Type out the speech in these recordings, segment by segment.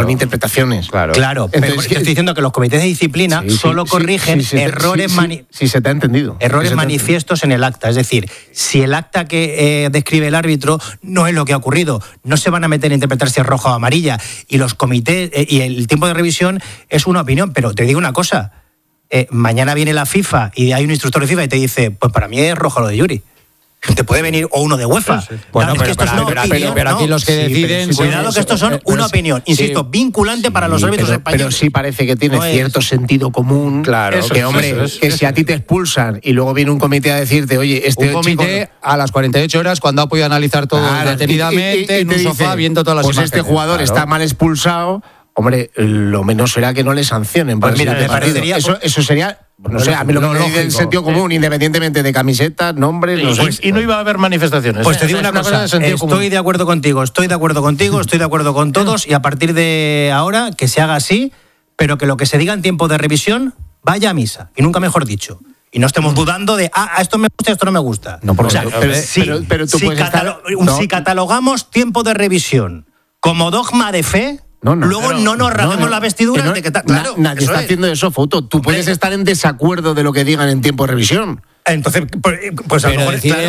son interpretaciones. Claro. Entonces, pero estoy diciendo que los comités de disciplina solo corrigen errores si se te ha entendido. Errores manifiestos en el acta. Es decir, si el acta que describe el árbitro no es lo que ha ocurrido, no se van a meter a interpretar si es roja o amarilla. Y los comités y el tiempo de revisión es una opinión. Pero te digo una cosa, mañana viene la FIFA y hay un instructor de FIFA y te dice, pues para mí es roja lo de Yuri. Te puede venir o uno de UEFA. Sí. Bueno, pero aquí los que deciden... Cuidado que estos son una opinión, insisto, vinculante para los árbitros españoles. Pero sí parece que tiene cierto sentido común. Claro. Que si a ti te expulsan y luego viene un comité a decirte, oye, un comité a las 48 horas cuando ha podido analizar todo detenidamente en un sofá viendo todas las imágenes. Pues este jugador está mal expulsado, hombre, lo menos será que no le sancionen. Pues mira, me parecería... Eso sería... No sé, a mí lo que me dice el sentido común, independientemente de camisetas, nombres, no sé. Pues, y no iba a haber manifestaciones. Pues te digo una cosa, estoy de acuerdo contigo, estoy de acuerdo con todos, y a partir de ahora que se haga así, pero que lo que se diga en tiempo de revisión vaya a misa, y nunca mejor dicho. Y no estemos dudando de, esto me gusta, esto no me gusta. No, o sea, pero tú puedes si catalogamos tiempo de revisión como dogma de fe... Luego no nos rasguemos la vestidura de que claro, nadie está haciendo eso, foto. Tú puedes estar en desacuerdo de lo que digan en tiempo de revisión. Entonces, pues a lo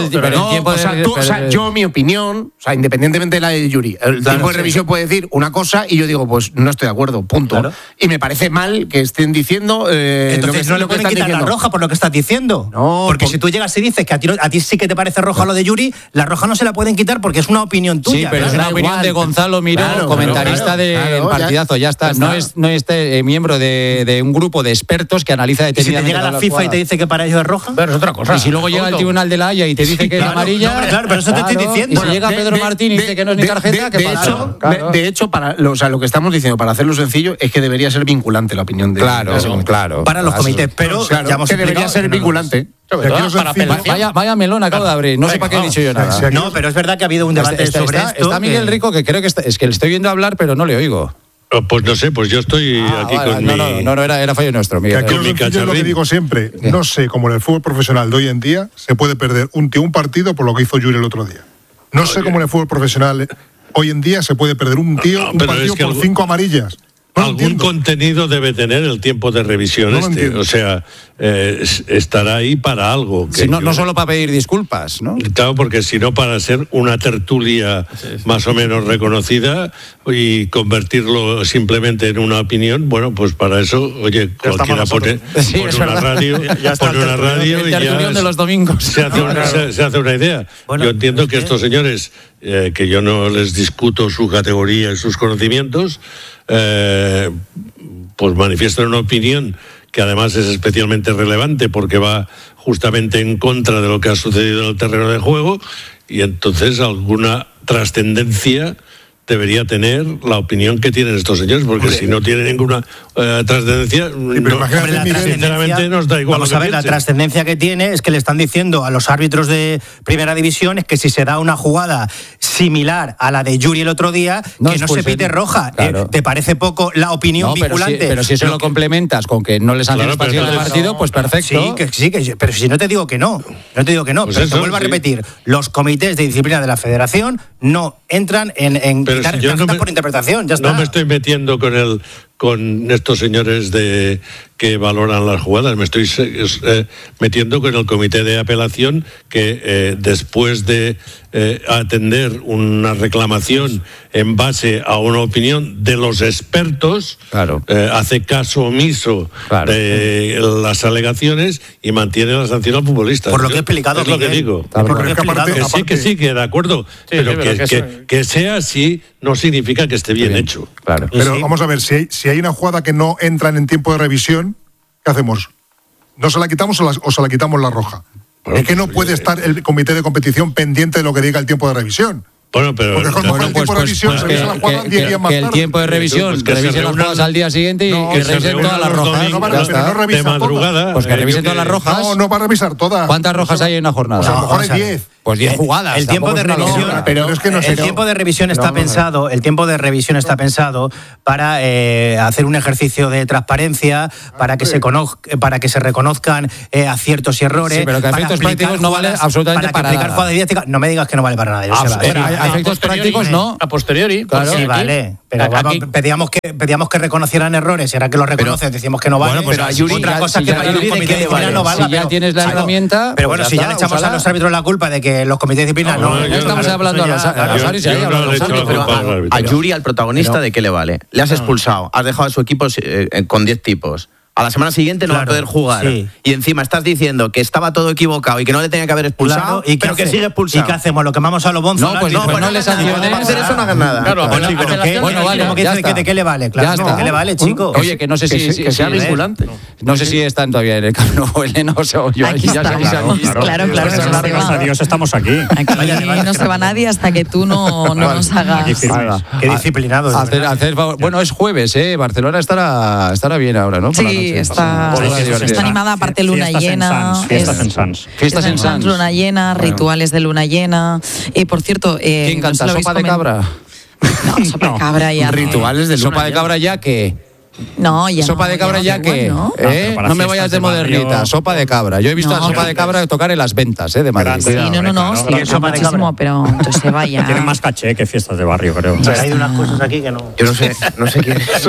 mejor yo, mi opinión, independientemente de la de Yuri, el tiempo de revisión puede decir una cosa y yo digo, pues no estoy de acuerdo, punto. Claro. Y me parece mal que estén diciendo entonces no le pueden quitar la roja por lo que estás diciendo. No, porque si tú llegas y dices que a ti sí que te parece roja lo de Yuri, la roja no se la pueden quitar porque es una opinión tuya. Sí, pero es una opinión de Gonzalo Miró, comentarista del Partidazo, ya está. No es miembro de un grupo de expertos que analiza detenidamente. ¿Y si te llega la FIFA y te dice que para ellos es roja? Pero es otra cosa. Y si luego llega el Tribunal de la Haya y te dice que es amarilla... Claro, pero eso te estoy diciendo. Y si llega Pedro Martín y dice que no es ni tarjeta, ¿qué pasa? De hecho, lo que estamos diciendo, para hacerlo sencillo, es que debería ser vinculante la opinión de... Claro. Para los comités, pero ya hemos que debería ser vinculante. Vaya melón acabo de abrir, no sé para qué he dicho yo nada. No, pero es verdad que ha habido un debate sobre esto. Está Miguel Rico, que creo que es que le estoy viendo hablar, pero no le oigo. Pues no sé, pues yo estoy aquí con era fallo nuestro, Miguel. Que aquí es lo que digo siempre, no sé cómo en el fútbol profesional de hoy en día se puede perder un partido por lo que hizo Yuri el otro día. No sé cómo en el fútbol profesional hoy en día se puede perder un partido por 5 amarillas. Algún contenido debe tener el tiempo de revisión o sea, estará ahí para algo. Que no solo para pedir disculpas, ¿no? Claro, porque si no para ser una tertulia más o menos reconocida y convertirlo simplemente en una opinión, bueno, pues para eso, oye, cualquiera pone una radio, y ya de los domingos. Se hace una idea. Bueno, yo entiendo que estos señores, que yo no les discuto su categoría y sus conocimientos, pues manifiestan una opinión que además es especialmente relevante porque va justamente en contra de lo que ha sucedido en el terreno de juego, y entonces alguna trascendencia debería tener la opinión que tienen estos señores, porque si no tiene ninguna trascendencia, sinceramente nos da igual. Vamos a ver, la trascendencia que tiene es que le están diciendo a los árbitros de primera división es que si se da una jugada similar a la de Yuri el otro día, que no se pite roja. Claro. ¿Te parece poco la opinión vinculante? Pero si eso lo complementas con que no les han hecho el partido, pues perfecto. Pero si no te digo que no. No te digo que no. Pues pero te vuelvo a repetir, los comités de disciplina de la Federación no entran en quitar tarjetas por interpretación. Ya está. No me estoy metiendo con estos señores que valoran las jugadas, me estoy metiendo con el comité de apelación que después de atender una reclamación en base a una opinión de los expertos, hace caso omiso de las alegaciones y mantiene la sanción al futbolista. Por lo que he explicado, es lo que digo. Que sí, que de acuerdo, pero que sea así no significa que esté bien hecho. Claro. Pero vamos a ver, si hay una jugada que no entran en tiempo de revisión, ¿qué hacemos? ¿No se la quitamos o se la quitamos la roja? Bueno, es que no puede estar el comité de competición pendiente de lo que diga el tiempo de revisión. Bueno, pero porque el tiempo de revisión se revisa la jugada 10 días más tarde. El tiempo de revisión, que revisen las jugadas al día siguiente y que revisen todas las rojas. De madrugada. Pues que revisen todas las rojas. No va a revisar todas. ¿Cuántas rojas hay en una jornada? Pues a lo mejor hay 10. Pues 10 jugadas. El tiempo de revisión, pero es que no el tiempo de revisión está pensado. El tiempo de revisión está pensado para hacer un ejercicio de transparencia, para que se reconozcan aciertos y errores. Sí, pero que a efectos prácticos no vale absolutamente para nada. No me digas que no vale para nada. A efectos prácticos no. A posteriori. Claro. Sí, vale. Pero pedíamos que reconocieran errores, y ahora que los reconocen decimos que no vale. Bueno, pero a Yuri, otra cosa es que para Yuri comité de disciplina no valga. Si ya tienes la herramienta. Pero bueno, si ya le echamos a los árbitros la culpa de que los comités de disciplina no estamos hablando a los árbitros. A Yuri, al protagonista, ¿de qué le vale? Le has expulsado, has dejado a su equipo con 10 tipos. A la semana siguiente no va a poder jugar. Sí. Y encima estás diciendo que estaba todo equivocado y que no le tenía que haber expulsado, pero que sigue expulsado. ¿Y qué hacemos? ¿Lo quemamos a los bonzos? No, pues no le sanciones. No hacer eso, no hagas nada. Claro, bueno, vale. ¿De qué le vale? Claro, ¿de qué le vale, chico? Oye, que no sé si sea vinculante. No sé si están todavía en el Camp Nou, Elena, o sea, yo aquí estamos. Claro. Gracias a Dios estamos aquí. Aquí no se va nadie hasta que tú no nos hagas. Qué disciplinado. Bueno, es jueves, Barcelona estará bien ahora, ¿no? Sí, está animada, aparte luna llena. Fiestas en Sants. Fiestas en Sants. Luna llena, rituales de luna llena. Por cierto, ¿quién canta? ¿Sopa de cabra? No, sopa de cabra ya. Rituales de sopa de cabra ya que. No, ya sopa de cabra ya que no me vayas de modernita, sopa de cabra. Yo he visto a sopa de cabra tocar en las ventas de Madrid. Sí, no, sí, sopa de cabra, pero entonces se vaya. Tienen más caché que fiestas de barrio, creo. Pero hay unas cosas aquí que no. Yo no sé quién es.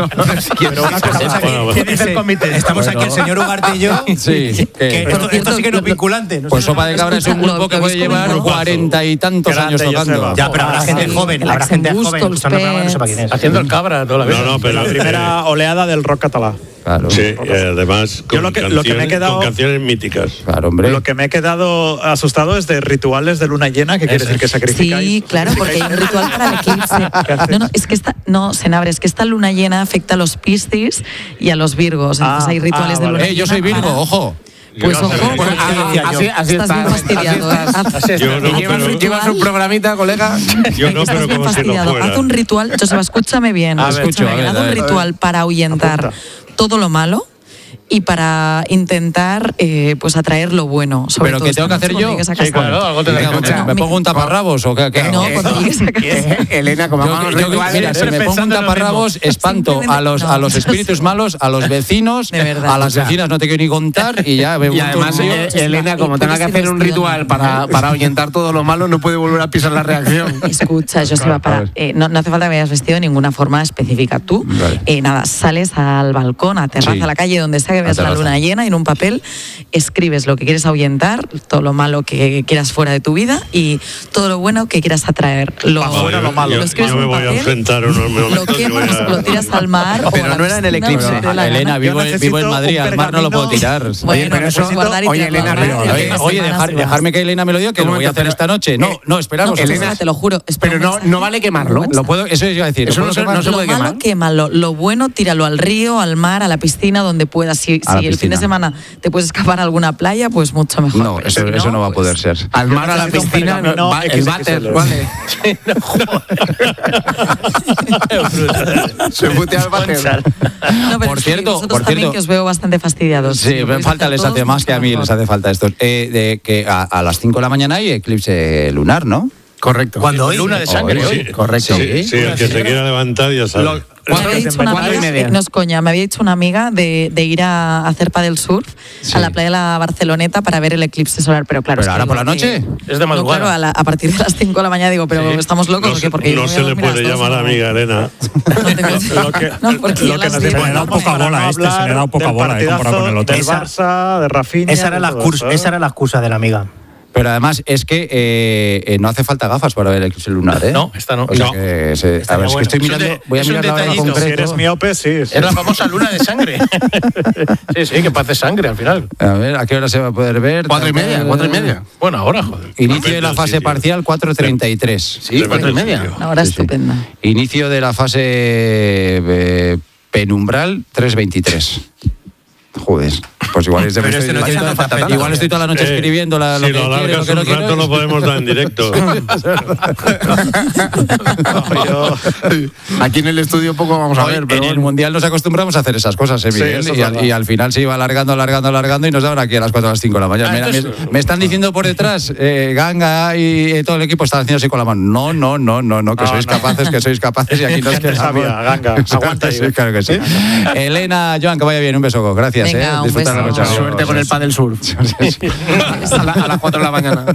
¿Qué dice el comité? Estamos aquí el señor Ugarte y yo. Sí. Esto sí que no es vinculante. Pues sopa de cabra es un grupo que puede llevar 40 y tantos años tocando. Ya, pero habrá gente joven. Habrá gente joven. Haciendo el cabra toda la vida. No, pero la primera oleada del rock catalán. Claro. Sí, además con canciones míticas. Claro, hombre. Lo que me he quedado asustado es de rituales de luna llena, que quiere decir que sacrificáis. Sí, claro, porque hay un ritual para el eclipse. Es que esta luna llena afecta a los Piscis y a los Virgos. Entonces hay rituales de luna llena. Yo soy Virgo, ojo. Pues ojo, así estás bien fastidiado. Llevas un programita, colega. Yo no, pero como si no fuera. Haz un ritual, Joseba, escúchame bien. Haz un ritual para ahuyentar todo lo malo y para intentar pues atraer lo bueno. ¿Pero qué tengo que hacer yo? Sí, claro, algo te ¿Me pongo un taparrabos o qué? No, cuando llegues a casa. Elena, como mira, si me pongo un taparrabos, espanto a los espíritus malos, a los vecinos, a las vecinas no te quiero ni contar y ya. Y además, Elena, como tenga que hacer un ritual para ahuyentar todo lo malo, no puede volver a pisar la reacción. Escucha, Joseba, no hace falta que me hayas vestido de ninguna forma específica. Tú, nada, sales al balcón, a terraza, a la calle, donde sea que veas la luna llena, y en un papel escribes lo que quieres ahuyentar, todo lo malo que quieras fuera de tu vida y todo lo bueno que quieras atraer. Lo malo. Yo me voy a enfrentar lo quemas, lo tiras al mar. Pero no era en el eclipse. Elena, vivo en Madrid, al mar no lo puedo tirar. Oye, pero eso oye, Elena, dejarme que Elena me lo diga, que lo voy a hacer esta noche. No, esperamos. Elena, te lo juro. Pero no vale quemarlo. Eso iba a decir. Eso no se puede quemar. Lo malo, quémalo. Lo bueno, tíralo al río, al mar, a la piscina, donde puedas. Si el fin de semana te puedes escapar a alguna playa, pues mucho mejor. No, eso no va a poder ser. Al mar, a la piscina, el váter, vale. Se putea al váter. Por cierto, también, que os veo bastante fastidiados. Sí, me falta, les hace más que a mí, les hace falta esto. Que a las 5 de la mañana hay eclipse lunar, ¿no? Correcto. ¿Cuándo hoy? Luna de sangre hoy. Correcto. Sí, el que se quiera levantar ya sabe. Me había dicho una amiga de ir a hacer pádel surf a la playa de la Barceloneta para ver el eclipse solar, pero claro. ¿Pero ahora por la noche? Es de madrugada. No, claro, a partir de las 5 de la mañana digo, pero estamos locos. No se le puede llamar amiga, Elena. Lo que nos dice, se le da poca bola se le da poca bola comparado con el hotel. Del Barça, de Rafinha. Esa era la excusa de la amiga. Pero además es que no hace falta gafas para ver el eclipse lunar, ¿eh? No, esta no. O sea que a ver, es que estoy mirando, voy a mirar la hora concreta. Si eres miope, sí. Es la famosa luna de sangre. Sí, que parece sangre al final. A ver, ¿a qué hora se va a poder ver? 4:30. Bueno, ahora, joder. Inicio de la fase parcial, 4:33. Sí, 4:30. Una hora estupenda. Inicio de la fase penumbral, 3:23. Joder, pues igual es de igual estoy toda la noche escribiendo lo que quiero, lo que no quiero. Lo podemos dar en directo. Aquí en el estudio poco vamos a ver, pero en el mundial nos acostumbramos a hacer esas cosas, Miguel, y al final se iba alargando y nos daban aquí a las 4 a las 5 de la mañana. Me están diciendo por detrás, Ganga y todo el equipo están haciendo así con la mano. No, que sois capaces y aquí nos quedamos. Ganga, aguanta. Claro que sí. Elena, Joan, que vaya bien, un beso, gracias. gracias. Venga, Disfruta la noche. Suerte con el pádel surf. a las 4 de la mañana.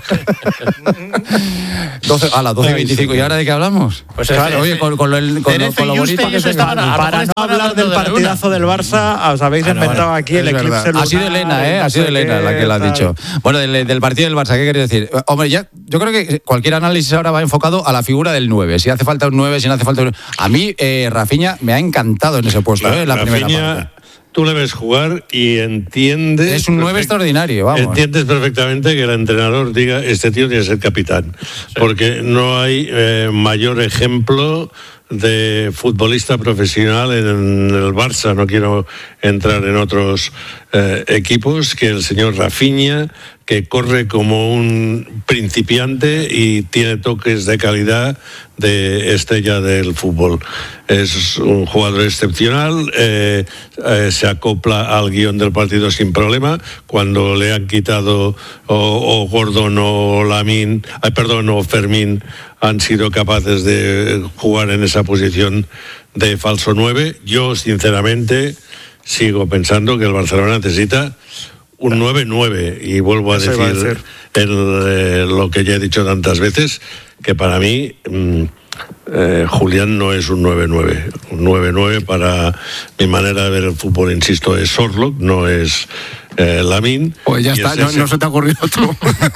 A las 12:25. ¿Y ahora de qué hablamos? Pues claro, oye, con lo bonito que es para no hablar del partidazo del Barça, os habéis inventado aquí el eclipse lunar. Ha sido Elena, ha sido Elena la que lo ha dicho. Bueno, del partido del Barça, ¿qué queréis decir? Hombre, yo creo que cualquier análisis ahora va enfocado a la figura del 9. Si hace falta un 9, si no hace falta un 9. A mí, Rafinha me ha encantado en ese puesto, en la primera parte. Tú le ves jugar y entiendes... Es un 9 extraordinario, vamos. Entiendes perfectamente que el entrenador diga, este tío tiene que ser capitán. Sí. Porque no hay mayor ejemplo de futbolista profesional en el Barça, no quiero entrar en otros equipos, que el señor Rafinha, que corre como un principiante y tiene toques de calidad de estrella del fútbol. Es un jugador excepcional, se acopla al guión del partido sin problema. Cuando le han quitado o Gordon o Lamine, o Fermín han sido capaces de jugar en esa posición de falso 9, yo sinceramente sigo pensando que el Barcelona necesita un 9-9 y vuelvo a decir lo que ya he dicho tantas veces, que para mí Julián no es un 9-9. Un 9-9 para mi manera de ver el fútbol, insisto, es Sorloth, no es Lamine. Pues ya está, no se te ha ocurrido otro.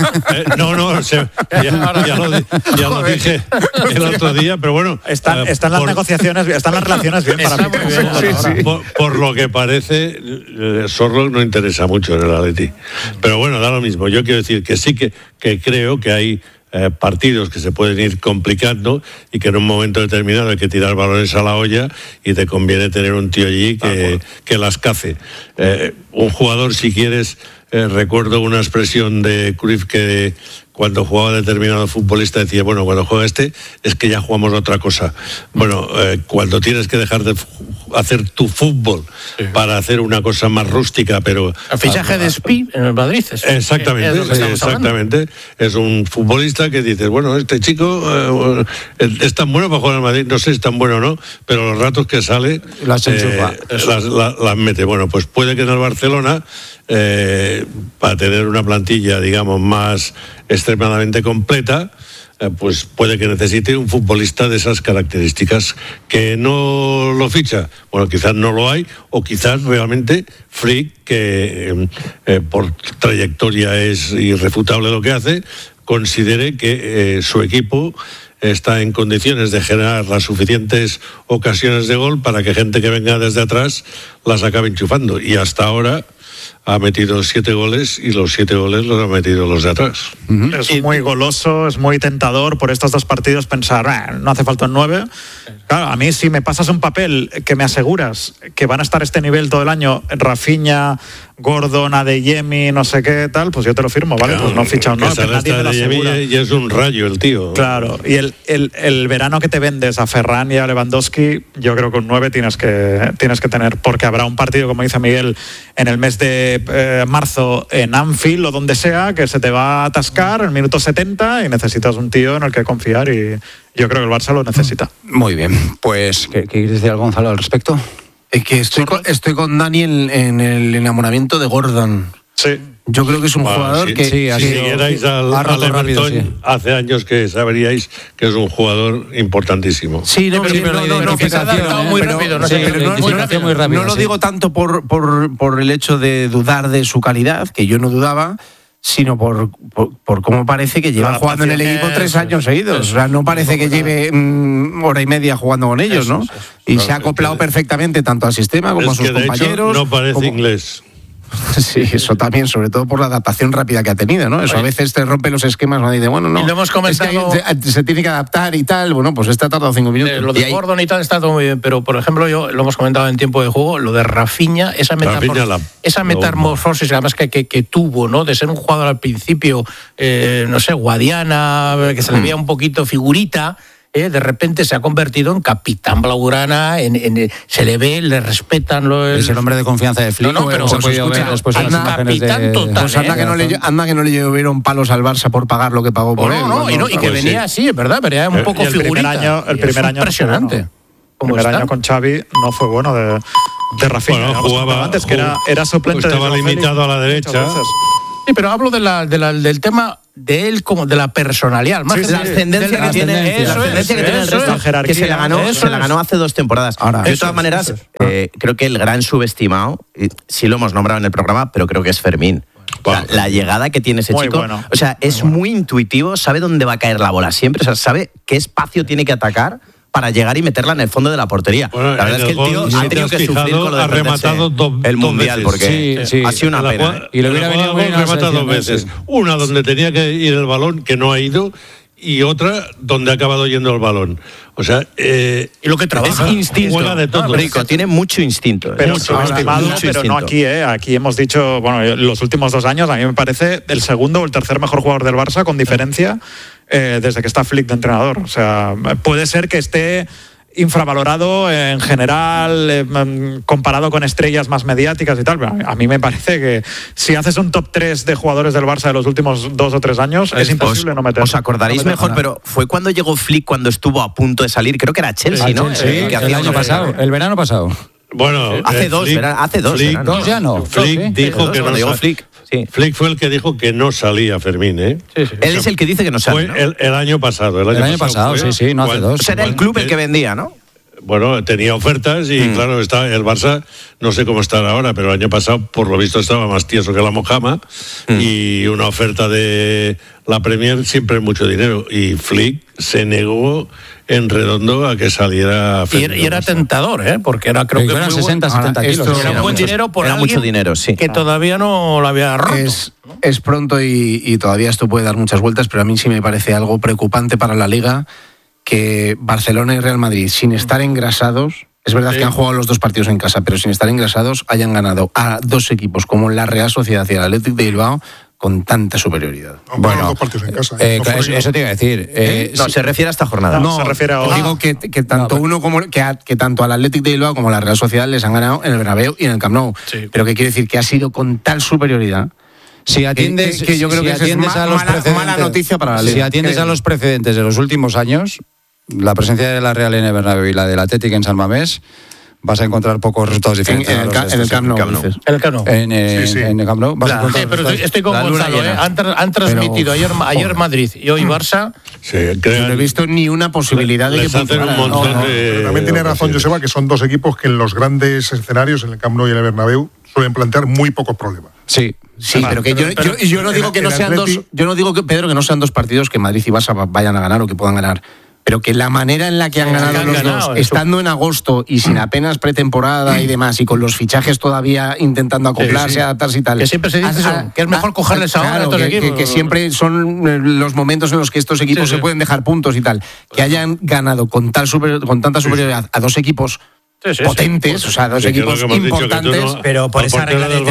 Ya lo dije el otro día, pero bueno. Están las negociaciones, están las relaciones bien para mí. Por lo que parece, Sorloth no interesa mucho en el Atleti. Pero bueno, da lo mismo. Yo quiero decir que sí que creo que hay partidos que se pueden ir complicando y que en un momento determinado hay que tirar balones a la olla y te conviene tener un tío allí que las cace. Un jugador, si quieres, recuerdo una expresión de Cruyff que cuando jugaba determinado futbolista decía, bueno, cuando juega este es que ya jugamos otra cosa. Bueno, cuando tienes que dejar de hacer tu fútbol para hacer una cosa más rústica, pero... El fichaje de Spi en el Madrid. Exactamente. Es un futbolista que dices, bueno, este chico es tan bueno para jugar en el Madrid, no sé si es tan bueno o no, pero los ratos que sale las mete. Bueno, pues puede que en el Barcelona, para tener una plantilla, digamos, más extremadamente completa, pues puede que necesite un futbolista de esas características. Que no lo ficha, bueno, quizás no lo hay, o quizás realmente Flick, que por trayectoria es irrefutable lo que hace, considere que su equipo está en condiciones de generar las suficientes ocasiones de gol para que gente que venga desde atrás las acabe enchufando. Y hasta ahora ha metido 7 goles y los 7 goles los han metido los de atrás. Es muy goloso, es muy tentador por estos dos partidos pensar, no hace falta un 9. Claro, a mí si me pasas un papel que me aseguras que van a estar a este nivel todo el año, Rafinha, Gordon, Adeyemi, no sé qué tal, pues yo te lo firmo, ¿vale? Claro, pues no ficha un 9, pero nadie me lo asegura. Y es un rayo el tío. Claro, y el verano que te vendes a Ferran y a Lewandowski, yo creo que un 9 tienes que tener, porque habrá un partido, como dice Miguel, en el mes de marzo en Anfield o donde sea, que se te va a atascar en el minuto 70 y necesitas un tío en el que confiar, y yo creo que el Barça lo necesita. Muy bien, pues ¿qué quieres decir, Gonzalo, al respecto? Es que estoy con Dani en el enamoramiento de Gordon. Sí. Yo creo que es un jugador que... Si siguierais al Everton, hace años que sabríais que es un jugador importantísimo. Sí, no lo digo tanto por el hecho de dudar de su calidad, que yo no dudaba, sino por cómo parece que lleva jugando en el equipo 3 años seguidos. O sea, no parece que lleve hora y media jugando con ellos, ¿no? Y se ha acoplado perfectamente tanto al sistema como a sus compañeros. Hecho, no parece inglés. Sí, eso también, sobre todo por la adaptación rápida que ha tenido, ¿no? Eso a veces te rompe los esquemas, ¿no? Y dice, bueno, no. Y lo hemos comentado. Es que se tiene que adaptar y tal. Bueno, pues ha tardado 5 minutos. Lo de Gordon y tal está todo muy bien, pero por ejemplo, lo hemos comentado en tiempo de juego, lo de Rafinha, esa metamorfosis además que tuvo, ¿no? De ser un jugador al principio, no sé, Guadiana, que se le veía un poquito figurita. De repente se ha convertido en capitán blaugrana, se le ve, le respetan. Es el hombre de confianza de Flick. Pero se puede ver después de las imágenes anda que no le llovieron palos al Barça por pagar lo que pagó por él. Y que venía así, es verdad, venía un poco figurita. El primer año impresionante. El primer año con Xavi no fue bueno de Rafinha. Bueno, jugaba antes, que era suplente. Estaba limitado a la derecha. Sí, pero hablo del tema de él como de la personalidad. Más la ascendencia que tiene el resto, que se la ganó hace 2 temporadas. Ahora, de todas maneras, creo que el gran subestimado, sí lo hemos nombrado en el programa, pero creo que es Fermín. O sea, la llegada que tiene ese chico, bueno, o sea, es muy intuitivo, sabe dónde va a caer la bola siempre, o sea, sabe qué espacio tiene que atacar para llegar y meterla en el fondo de la portería. Bueno, la verdad es que el tío ha tenido que sufrir con lo de rematado el Mundial, porque ha sido una pena. Y le hubiera venido bien rematado 2 veces. Una donde tenía que ir el balón, que no ha ido, y otra donde ha acabado yendo el balón. O sea, y lo que trabaja, es instinto. Juega de todo. Rico, tiene mucho instinto. Pero subestimado, pero no aquí, Aquí hemos dicho, bueno, los últimos 2 años, a mí me parece el segundo o el tercer mejor jugador del Barça, con diferencia, desde que está Flick de entrenador. O sea, puede ser que esté infravalorado en general, comparado con estrellas más mediáticas y tal, pero a mí me parece que si haces un top 3 de jugadores del Barça de los últimos 2 o 3 años, es imposible no meterlo. Os acordaréis mejor, pero fue cuando llegó Flick, cuando estuvo a punto de salir, creo que era Chelsea, ¿no? Sí, que el año pasado, el verano pasado. Bueno, hace 2, Flick, dos ya no. Flick dijo que no salía. Flick fue el que dijo que no salía Fermín, ¿eh? Sí. Él es el que dice que no sale, ¿no? Fue el año pasado. El año pasado, sí, no hace 2. O sea, era el club el que vendía, ¿no? Bueno, tenía ofertas y claro, el Barça, no sé cómo está ahora, pero el año pasado, por lo visto, estaba más tieso que la mojama y una oferta de la Premier siempre es mucho dinero. Y Flick se negó en redondo a que saliera Fermín. Y era tentador, porque era, creo que eran 60-70 kilos. Era buen dinero por era alguien mucho dinero, sí. Que todavía no lo había roto. Es pronto y todavía esto puede dar muchas vueltas, pero a mí sí me parece algo preocupante para la Liga que Barcelona y Real Madrid, sin estar engrasados, es verdad que han jugado los 2 partidos en casa, pero sin estar engrasados, hayan ganado a 2 equipos como la Real Sociedad y el Athletic de Bilbao con tanta superioridad. Bueno, 2 partidos en casa. Eso te iba a decir. No, se refiere a esta jornada. No, se refiere a digo que tanto uno como que tanto al Athletic de Bilbao como a la Real Sociedad les han ganado en el Bernabéu y en el Camp Nou. Sí. Pero que quiere decir que ha sido con tal superioridad. Si atiendes, que yo creo que es mala noticia para la Liga. Si atiendes a los precedentes de los últimos años, la presencia de la Real en el Bernabéu y la del Athletic en San Mamés, vas a encontrar pocos resultados diferentes. En el Camp Nou. En el Camp Nou. En el Camp Nou. Pero estoy con Gonzalo. Han transmitido ayer Madrid y hoy Barça. Sí, yo no he visto ni una posibilidad de que funcionara. Pero también tiene razón Joseba, que son 2 equipos que en los grandes escenarios, en el Camp Nou y en el Bernabéu, suelen plantear muy pocos problemas. Sí, pero que yo no digo que no sean dos. Yo no digo que, Pedro, que no sean 2 partidos que Madrid y Barça vayan a ganar o que puedan ganar. Pero que la manera en la que han ganado los 2, estando en agosto y sin apenas pretemporada y demás, y con los fichajes todavía intentando acoplarse, adaptarse y tal. Que siempre se dice que es mejor cogerles ahora a estos equipos. Que siempre son los momentos en los que estos equipos se pueden dejar puntos y tal. Que hayan ganado con tanta superioridad a 2 equipos potentes, o sea, 2 equipos importantes, pero por esa regla de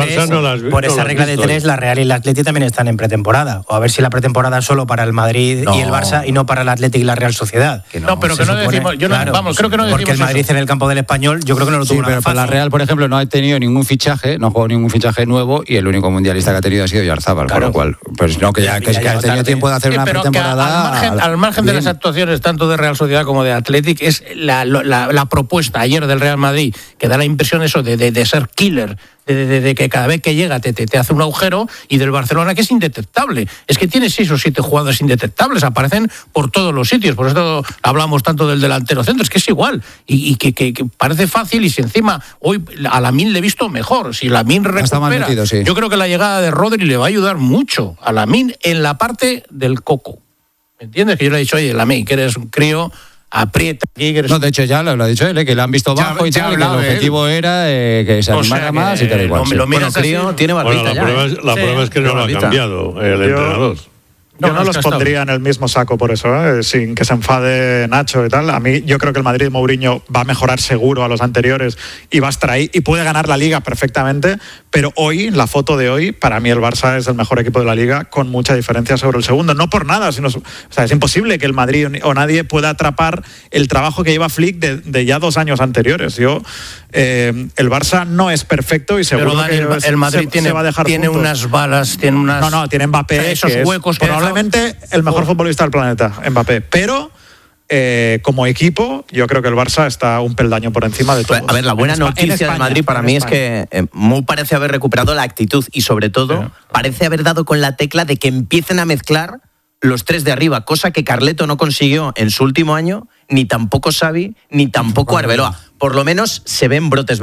3, la Real y el Athletic también están en pretemporada. O a ver si la pretemporada es solo para el Madrid y el Barça y no para el Athletic y la Real Sociedad. Pero que no decimos, creo que no decimos porque el Madrid en el campo del Español, yo creo que no lo tuvo nada fácil. Pero la Real, por ejemplo, no ha tenido ningún fichaje, no ha jugado ningún fichaje nuevo y el único mundialista que ha tenido ha sido Yarzábal, con lo cual, pues no, que ha tenido tiempo de hacer una pretemporada. Al margen de las actuaciones tanto de Real Sociedad como de Athletic, es la propuesta ayer del Real Madrid, que da la impresión eso de ser killer, de que cada vez que llega te hace un agujero, y del Barcelona, que es indetectable. Es que tiene 6 o 7 jugadores indetectables, aparecen por todos los sitios. Por eso hablamos tanto del delantero centro, es que es igual. Y que parece fácil, y si encima hoy a Lamine le he visto mejor. Si Lamine recupera, yo creo que la llegada de Rodri le va a ayudar mucho a Lamine en la parte del coco. ¿Me entiendes? Que yo le he dicho, oye, Lamine, que eres un crío, aprieta aquí. No, de hecho ya lo ha dicho él, que le han visto bajo y tal, que el objetivo era que se animara más y tal igual. Lo miras crío, tiene barbita ya. La prueba es que no lo ha cambiado el entrenador. Yo no los pondría en el mismo saco por eso, sin que se enfade Nacho y tal. A mí, yo creo que el Madrid de Mourinho va a mejorar seguro a los anteriores y va a estar ahí y puede ganar la Liga perfectamente, pero hoy, la foto de hoy, para mí el Barça es el mejor equipo de la Liga con mucha diferencia sobre el segundo. No por nada, sino, es imposible que el Madrid o nadie pueda atrapar el trabajo que lleva Flick de ya 2 años anteriores. El Barça no es perfecto y seguro que el Madrid se va a dejar tiene puntos. Unas balas, tiene unas... No, tiene Mbappé, esos huecos probablemente el mejor futbolista del planeta, Mbappé, pero como equipo, yo creo que el Barça está un peldaño por encima de todo. A ver, la buena noticia del Madrid para mí es que Mou parece haber recuperado la actitud y sobre todo parece haber dado con la tecla de que empiecen a mezclar los tres de arriba, cosa que Carleto no consiguió en su último año, ni tampoco Xavi, ni tampoco Arbeloa. Por lo menos se ven brotes